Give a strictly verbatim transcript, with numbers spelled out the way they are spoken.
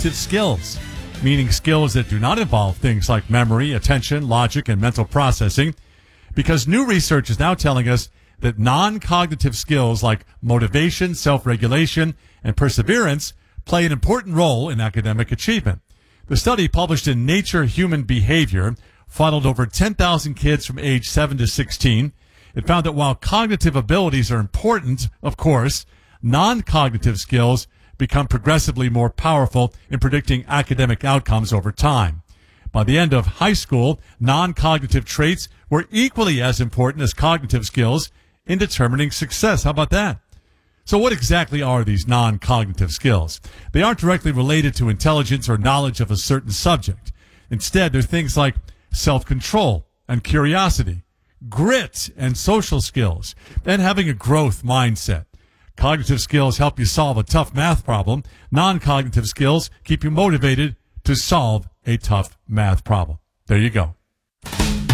cognitive skills, meaning skills that do not involve things like memory, attention, logic, and mental processing, because new research is now telling us that non-cognitive skills like motivation, self-regulation, and perseverance play an important role in academic achievement. The study, published in Nature Human Behavior, followed over ten thousand kids from age seven to sixteen. It found that while cognitive abilities are important, of course, non-cognitive skills become progressively more powerful in predicting academic outcomes over time. By the end of high school, non-cognitive traits were equally as important as cognitive skills in determining success. How about that? So what exactly are these non-cognitive skills? They aren't directly related to intelligence or knowledge of a certain subject. Instead, they're things like self-control and curiosity, grit and social skills, and having a growth mindset. Cognitive skills help you solve a tough math problem. Non-cognitive skills keep you motivated to solve a tough math problem. There you go.